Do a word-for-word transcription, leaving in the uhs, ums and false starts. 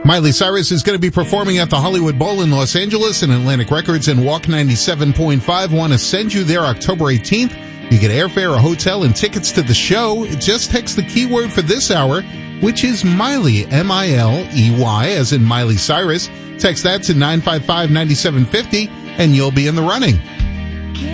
Miley Cyrus is going to be performing at the Hollywood Bowl in Los Angeles, and Atlantic Records and Walk ninety-seven point five want to send you there October eighteenth. You get airfare, a hotel, and tickets to the show. Just text the keyword for this hour, which is Miley, M I L E Y, as in Miley Cyrus. Text that to nine five five, nine seven five zero, and you'll be in the running.